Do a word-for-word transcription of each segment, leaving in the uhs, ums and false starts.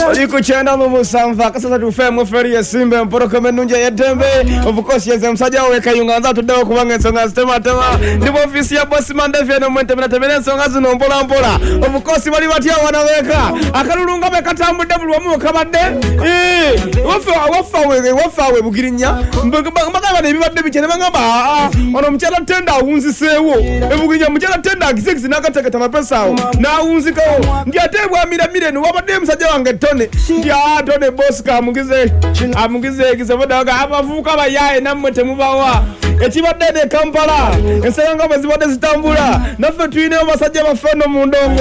Oliko chenda mu musanva kasasa tufemu feri ya Simba mporoka menunja ya tembe of course yeze msaja weka yunganza tudao kubanga ensonga stema tema ndipo ofisi ya boss Mandevya no mwente mena temene ensonga zino mpola mpola of course bali batia wanaweka akalulunga bekatambu double wa mu kabadde eh wafa wafa we wafa we bugirinya mbaga bane bibadde bikene bangamba ono mchala tenda awunzisewo ebugirinya mchala tenda agizexi nakateketa mapesa awo na awunzikawo ngiatebwa mira mire no wabadde msaja wange tone ya tone boss ka mugize amugize gizabodaga abavuka bayaye namwe temubawa ekibadde ne Kampala ensanga bazibadde zitambula naffe tuineyo basajja bafano mu ndongo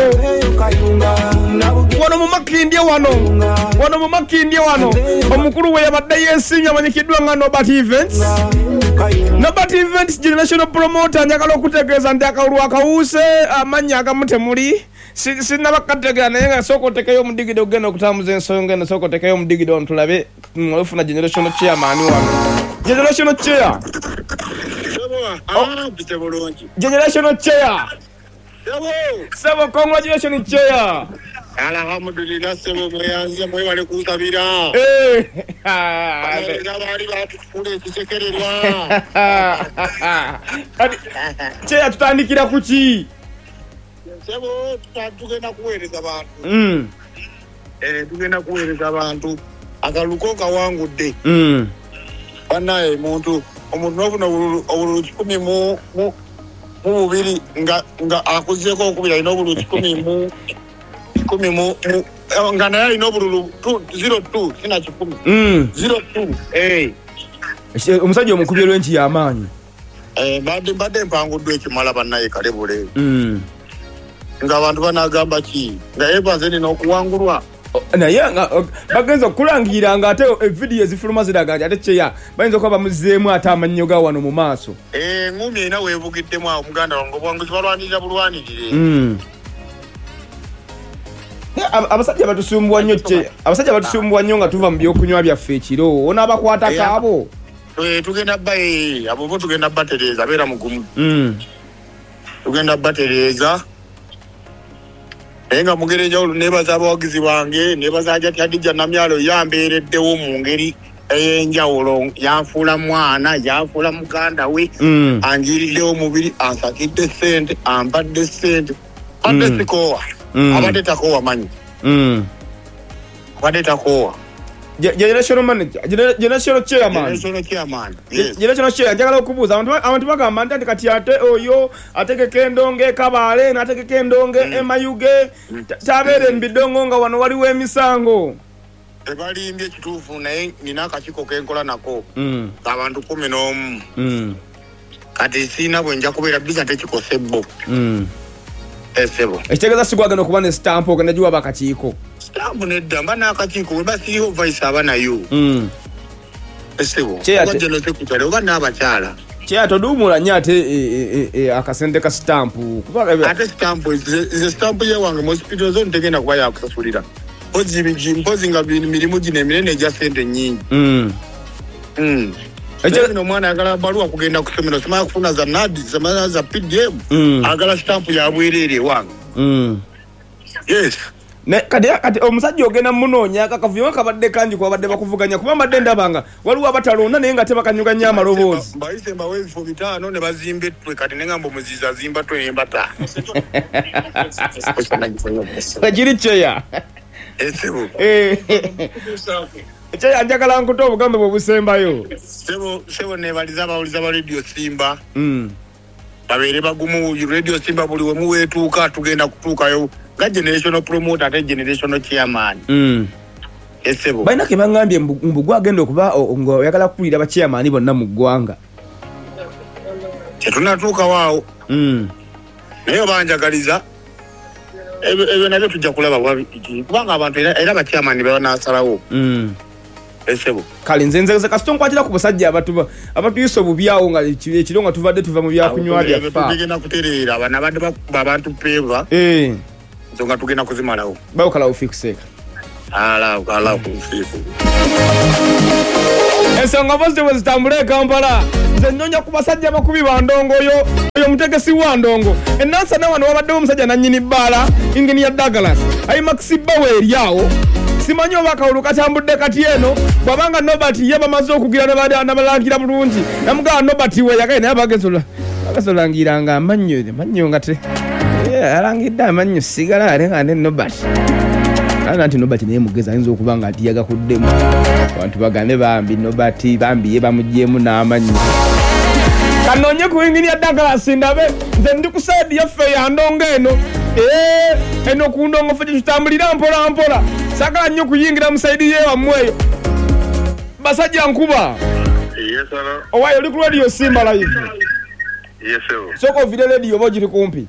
wano mu makindye wano wano mu makindye wano omukulu we yabadde yeesinya amanyikiddwa nga Nobat Events Nobat Events generational promoter njagala okutegeeza nti akalulu akawuuse amanya agamutemuli sina bakategera naye nga soko tekeyo omudigido ogenda okutambuza ensonga eno soko tekeyo omudigido ntulabe olufuna generational chairman wano generational chair ah bite bulungi generational chair sebo sebo congratulations chair alhamdulillah sebo mweyanze mwe wale kusabira eh bali batufule kisekererwa chair tutandikira kuki sebo tutagenda kuweereza abantu mm eh tugenda kuweereza abantu akaluko kawangudde mm banaye muntu omuntu nofuna obululu kikumi mu mu bubiri nga nga akuzeko okubira ino obululu kikumi mu kikumi mu nga naye ino obululu zero two sina kikumi mm zero two eh omusajja omukubye lwenki y'amaanyi eh badde badde mpanguddwa ekimala banaye kale bule mm nga abantu banagamba ki nga ebanze nino okuwangulwa naye bagenza okulangira nga ate video ezifuluma ziraga ate cheya bayinza okuba bamuzeemu ate amannyo ga wano mu maaso eh ngumi ina weebugiddemu awo muganda wange obwanguzi balwanirira bulwanirire mm abasajja batusumbwa nnyo che abasajja batusumbwa nnyo nga tuva mu byokunywa byaffe ekiro ona abakwata kaabo eh tugenda bae abo bo tugenda batereza beera mugumu mm tugenda batereza enga mugereja olunebaza abawagizi bange nebaza ajati Hadija Namyalo yambeereddewo mu ngeri eyenjawulo yanfuula mwana yanfuula muganda we mm. anjiriddewo mubiri ansakidde sente ampadde sente padde mm. sikowa mm. abadde takowa manyi mm. abadde takowa generational manager generational chairman generational chairman yes generational chair njagala okubuuza abantu abantu bagamba nti kati ate oyo ategeka endonge Kabale nategeka endonge mm. emayuge mm. tabere mbidongo nga wano waliwo emisango ebalimbye kituufu naye nina akakiko kenkola nako mm. abantu kumi n'omu mm. kati sina bwe nja kubeera biza tekikosebbo mm. esebo ekitegeeza sigwagenda okuba ne stamp ogenda giwa bakakiiko stamp nedda mba n'akakiiko we basiriho vice aba nayo mm. esebo wajjeno sekutale oba n'abakyala kya toduumula nnyo ate akasente ka stamp ate stamp ze stamp yewange mu hospital zo ntegenda kuba yakusasulira mpozi nga mirimu gino eminene egya sente nnyingi mm. mm. Ejja no mwana agala baluwa kugenda kusomero sima kufuna za nadi sima za P D M mm. agala stamp ya bwerere wange mm. yes ne kati kati omusajja ogenda munoonya akakavuyo kabadde kanji kwa badde bakuvuganya kuba badde ndabanga waliwo abatalonda naye nga tebakanyuga nya amaloboozi bayise mbawe ebifo bitano ne bazimbe twe kati nengambo muziza zimba twe nembata kiri cheya esebo eh cheya njagala nkuto obugambe bwobusembayo sebo sebo ne baliza bawuliza ba radio Simba mm babere bagumu radio Simba buli we muwetuuka tugenda kutuukayo ga generational promoter ate generational chairman mm esebo baina ke bangambye mbugwa agenda okuba ngo yakala kulira ba chairman bonna mu ggwanga tunatuuka waawo mm naye banjagaliza ebe nabyo tujja kulaba wabiki kubanga abantu era ba chairman banasalawo mm esebo kale nze nze kasito nkwatira ku basajja abatu abatuyise obubyawo nga ekiro nga tuvadde tuva mu byakunywa bya fa tugenda kutereera abana badde babantu peva eh zonga tugenda kuzimalawo bawo kala ufikiseka ala ala kufifu ensonga bose wazitambule Kampala nze nyonya ku basajja bakubi bandongo yo oyo mutegesi wa ndongo enansa na wano wabadde omusajja nanyini bbala ingeni ya Douglas ayi Maxi Bawe eriawo simanyi oba akawulu katambudde kati eno bwabanga Nobert ye bamaze okugira nabalangira bulungi namugaba Nobert we yagaye naye bagezola bagazolangiranga amannyo amannyo nga te alangidde amannyo sigala ate nga ne Nobert kana nti Nobert naye mugezi ayinza okuba nga ati yagakuddemu abantu bagambe bambi Nobert bambi ye bamugyemu n'amannyo kanonye kuingilia Douglas ndabe nze ndi ku side yaffe ya ndongo eno eh eno ku ndongo ffe tutambulira mpola mpola saka nnyo kuyingira mu side ye wamweyo basajja nkuba yes sir owayo oli ku radio Simba live yes sir soko video radio bojiri kumpi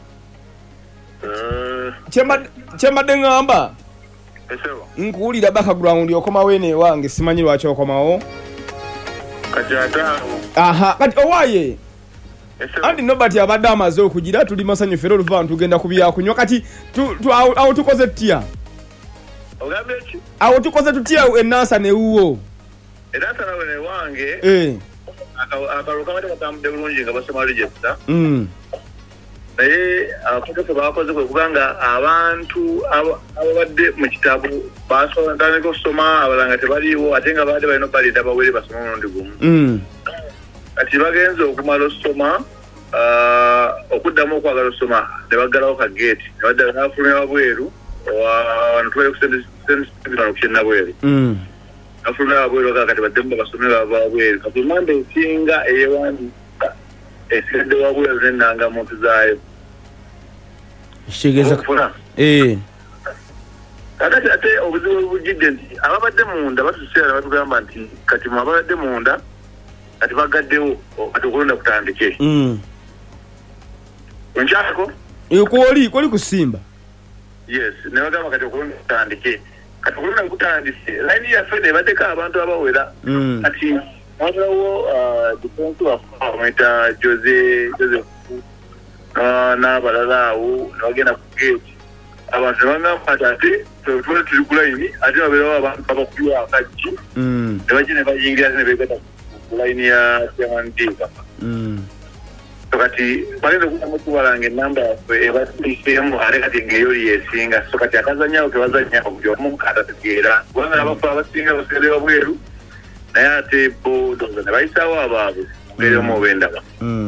eh chema chema dengamba yes sir nkuulira background okoma wene wange simanyi lwaki okomawo kajata aha kati owaye yes sir andi Nobert abadde amaze okugira tuli masanyu fero luva ntugenda kubya kunywa kati tu, tu awo tukoze tia ogambe ki awo tukoze tutia enasa ne uwo edasa nawe ne wange eh akaruka mate katamde bulungi nga basoma register mm naye abakozi bakoze kwe kubanga abantu ababadde mu kitabu basoma kusoma abalanga tebaliwo ate nga baadde balina balida bawere basoma omurundi gumu mm kati bagenze okumala osoma okuddamu okwagala osoma ne baggalawo ka gate ne badda n'afulumya wabweru wantuwere kusendisibino kukyennabweru mm afulumya wabweru kati baddemu basome bava wabweru kati manda esinga eyewandika esidde wabweru nennanga muntu zaayo kitegeeza eh kakati ate obuzibu obujjidde nti ababadde munda batuseera batugamba nti kati mu ababadde munda kati bagaddewo kati okulonda kutandike mm onkyako ekoli koli kusimba yes ne bagamba kati okulonda kutandike kati okulonda kutandise line yaffe nebaddeko abantu abawera mm kati wabulawo defense wafameta Jose Joseph n'abalala awo nebagenda ku gate abantu nebagamba ati ate tule tuli ku line ate babeerawo abantu babakubiwa akajji mm ne bajja ne bayingira ate ne begata ku line ya Semantika mm so kati balinza okubamu kubalanga ennamba yaffe ebasiseemu ate kati ng'eyoli yesinga so kati akazanyawo ke bazanyawo buli omu katategeera kubanga abafu abasinga basigale wabweru naye ate bo doza ne bayisaawo abaabwe mugere omu oba endaba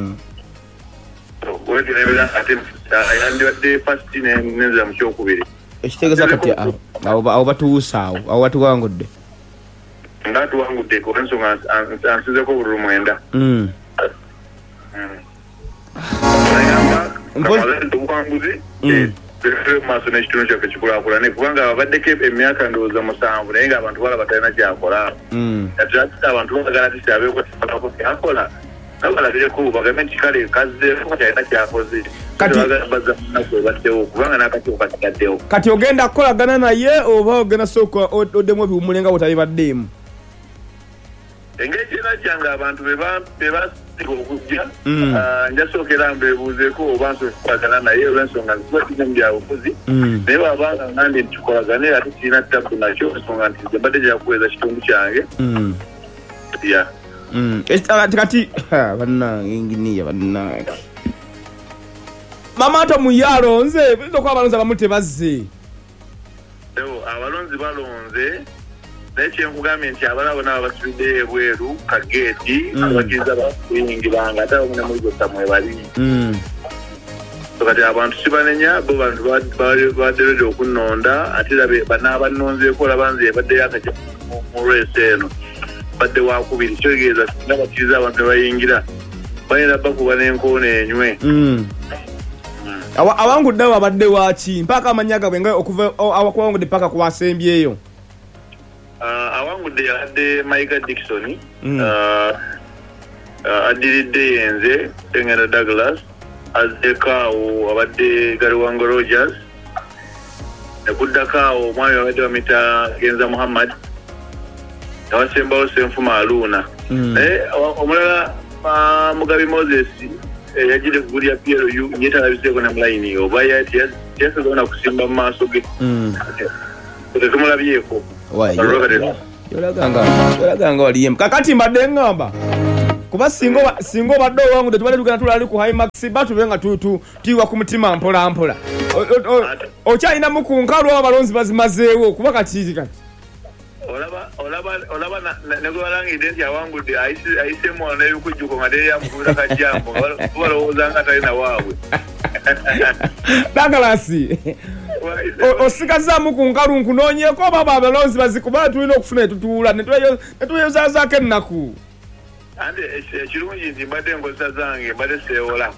wetinebera ate yandibadde first nenzira mu kyokubiri ekitegeeza kati awo batuwusa awo awo batuwangudde nga tuwangudde kuba ensonga ansizeko obululu mwenda obuwanguzi maaso n'ekitundu kyaffe kikulaakulane kubanga ababaddeko emyaka ndowooza musanvu naye ng'abantu balaba talina kyakola ati abantu bagala tisaabeeko tibalako kyakola nabalabireko bagambe nti kale kazzeeko kati alina kyakoze baza munaku ebaddewo kubanga n'akatiwo katigaddewo kati ogenda kukolagana naye oba ogenda sooka oddemu ebiwumule nga butabibaddeemu engeri kyena kyange abantu bebasiga okujja njasookera mbebuuzeeko oba nsokolagana naye olw'ensonga nziba tina mu byabufuzi naye babanga ngambye nti tukolagane ate kirina ttabu nakyo ensonga nti nze mbadde gyakuweeza kitundu kyange ya kati bannange enginiya bannange mama ato muyalo nze oyinza okuba abalonzi abamu tebazze abalonzi balonze naye kyenkugambye nti abalabo nabo basibidde ebweru ka geeti abakkiriza bakuyingiranga ate abamu ne muligosa mwebali kati abantu sibanenya bo bantu badderedde okunnonda ate rabe banaabannonzeeko olaba nze ebaddeyo akaja mu lwesi eno badde wakubiri kyotegeeza singa bakkiriza abantu ne bayingira balina bakuba n'enkoona enywe awanguddewo abadde waki mpaka amanya gabwe nga okuva awakubawangudde paka kwasembyeyo awangudde yabadde Michael Dixon addiridde yenze Tengenda Douglas azzeko awo abadde Galiwango Rogers nekuddako awo omwami abadde bamita Genza Muhammad nawasembawo Senfuma Aluna naye omulala Mugabi Moses yajire ku guli ya P L U yetalabiseeko ne mulayini oba yasobola kusimba mu maaso ge tetumulabyeko yolaganga yolaganga waliyemu kakati mbadde ngamba kuba singo singo baddo wangu tetubale tugenda tulali ku high max batu benga tu tu tiwa ku mutima mpola mpola okyalina mu kunkalu abalonzi bazimazeewo kuba kati kati olaba olaba olaba ne gwalangi nti awangudde ayise ayise mwana y'okujjuko nga teri yamukubira kajjambo balowooza nga talina waabwe Dagalasi osigazaamu ku nkalu nkunoonyeeko baba abalonzi bazikuba tulina okufuna etutuula netweyozazaako ennaku ande ekirungi nti mbadde enkozesa zange mbadde seewola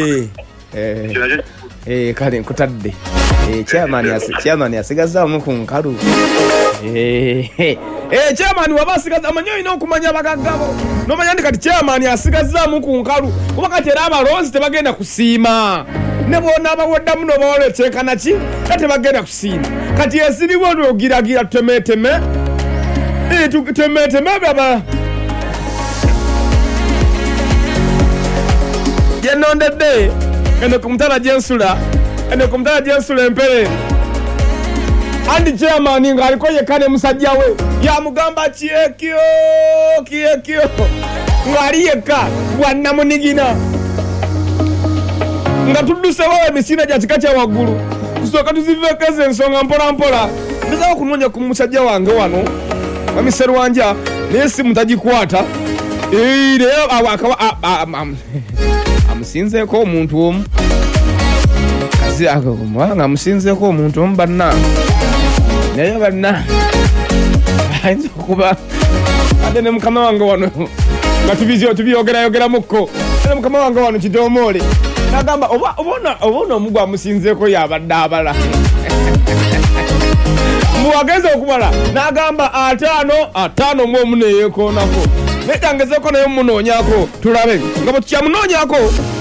eh kale nkutadde eh chairman yasi chairman yasigazaamu ku nkalu eh eh chairman waba asigaza amanyo ino okumanya bagaggabo nomanya ndi kati chairman yasigazaamu ku nkalu kuba kati era abalonzi tebagenda kusiima ne bona abawoddamu nobawolekyekana ki kati bagenda kusiima kati esiriwo ogiragira tutemeteme eh tutemeteme baba yenondedde ene kumtala jensula ene kumtala jensula empere andi chairman ngaliko yekane musajja we yamugamba kiekyo kiekyo ngari yeka wanna munigina nga tuduse wawe misina gya kika kya waggulu tusooka tuzivekeze ensonga mpola mpola ndizawo okunonya ku musajja wange wano wamiseru wanja naye simu tagikwata naye amusinzeeko omuntu omu kazi akamubanga amusinzeeko omuntu omu banna naye banna ayinza okuba ate ne mukama wange wano nga tubyogerayogeramukko ne mukama wange wano kidomoole nagamba obona omugwa amusinzeeko yabadde abala muwageze okubala nagamba ataano ataano mu omu neyeekoonako nekangezeeko naye munoonyako tulabe nga bwe tukyamunoonyako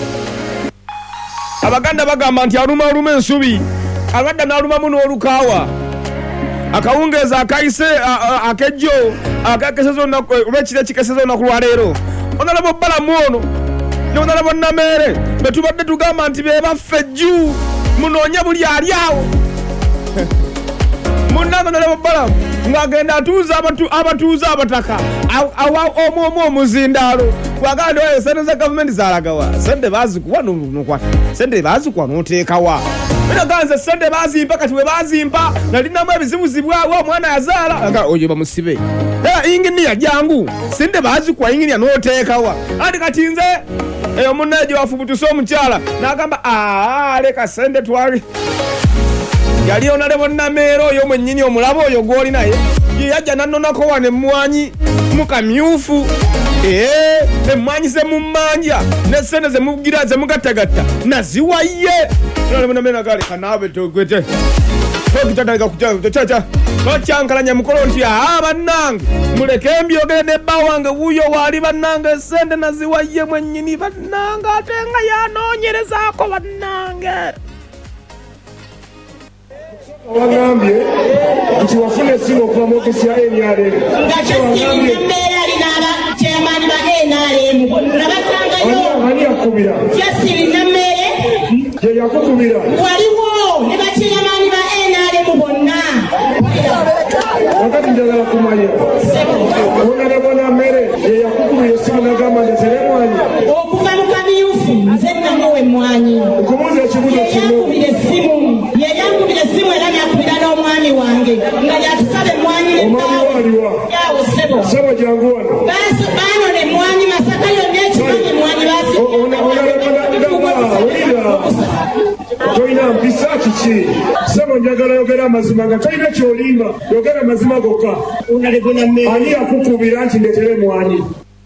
abaganda bagamba nti aluma aluma ensubi abadda n'alumamu n'olukaawa akawungeeza akayise akejjo akakeseza olwekiro ekikeseza olunaku lwaleero onalaba obbalamu ono ne onalaba onnameere be tubadde tugamba nti be baffe ejju munoonye buli ali awo munnange onalaba obbalamu ng'agenda atuuza abatuuza abataka awa omu omu omuzindaalo waganda oyo sente za gavumenti zalagawa sente bazikuwa nokwata sente bazikuwa noteekawa minaganze sente bazimpa kati we bazimpa nalinamu ebizibuzibwawo omwana yazaala aga oyo bamusibe era inginiya jangu sente bazikuwa inginiya noteekawa andi kati nze eyo munneejo wafubutuse omukyala n'agamba aa leka sente twali yali onalebo nameero oyo mwennyini omulabo oyo gw'oli naye yeyajja nannonako wano emmwanyi mukamyufu ee emmwanyi zemummanja n'essente zemugira zemugattagatta naziwaye nalebo nameero nagali kanaabe togwete togitadalika kucaca tokyankalanya mukolo nti aa bannange muleke mbyogere nebba wange wuuyo waali bannange essente naziwaye mwennyini bannange ate nga yanoonyerezaako bannange wagambye nti wafuna essimu okuva mu ofisi ya N R M nga kyasimu nembeera linaba chairman ba N R M nabasangayo ani yakubira kyasimu nembeere gye yakukubira waliwo ne bachairman ba N R M bonna wakati njagala kumanya onalebo nammere gye yakukubira essimu nagamba ndetere emwanyi okuva mu kamyufu nze namuwa emmwanyi okumuuza ekibuzo kimu yakubira essimu yeyakubira essimu era yakubira n'omwami wange nga yatusaba emmwanyi omwaliwaliwa yawo sebo sebo jangu wano baanona emmwanyi masaka yonna ekimanyi emmwanyi tolina mpisa kiki sebo njagala yogera amazima nga tolina kyolimba yogera amazima gokka ani yakukubira nti ndetere emwanyi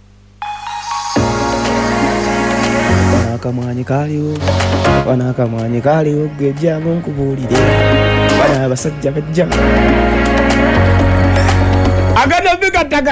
akamwanyi kaliwo wana akamwanyi kaliwo gejjangu nkubuulire bana abasajja bajja agenda bigattaga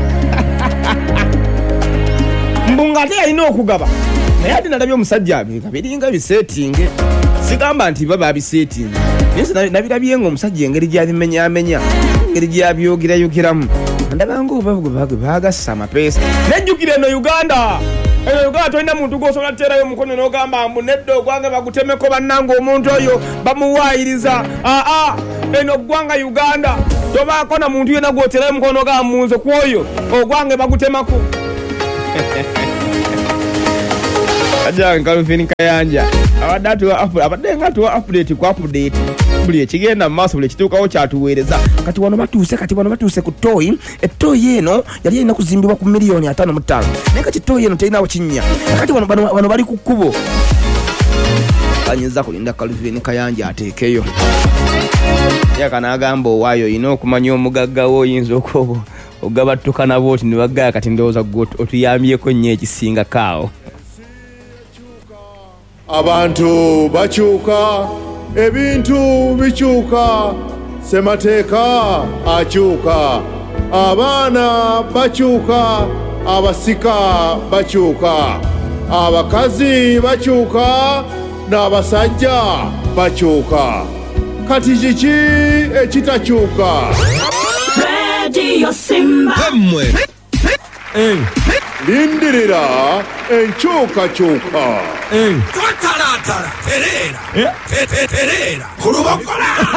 mbunga ate yalina okugaba naye ate nalabye omusajja biringa biseetinge sigamba nti baba biseetinge naye nabirabye nga omusajja engeri gyabimenyamenya engeri gyabyogirayogeramu ndaba ngaoba bagassa amapeesa nejjukira eno Uganda eno Uganda tolina muntu gwosobola teerayo omukono n'ogamba mbu nedda ogwange bagutemeko bannanga omuntu oyo bamuwaayiriza aa eno ggwanga Uganda tobaako na muntu yena gwoterayo omukono n'ogamba munze ku oyo ogwange bagutemako Aja Calvin Kayanja abadatu abadde ngatu update ku update buli ekigenda maaso buli kituukawo kyatuweereza kati wano batuuse kati wano batuuse ku toyi etoyi eno yali erina kuzimbibwa ku miliyoni ataano mu ttaano naye kati toyi eno terinawo kinnya kati wano wano bali ku kkubo anyinza kulinda Calvin Kayanja ateekeyo yakanagamba owaayo olina okumanya omugagga wo oyinza okuba ogabattukana booti ne bagaya kati ndowooza otuyambyeko nnyo ekisinga kaawo abantu bakyuka ebintu bikyuka semateeka akyuka abaana bakyuka abasika bakyuka abakazi bakyuka n'abasajja bakyuka kati kiki ekitakyuka Radio Simba lindirira enkyukakyuka Twatalata terera terera kulubakola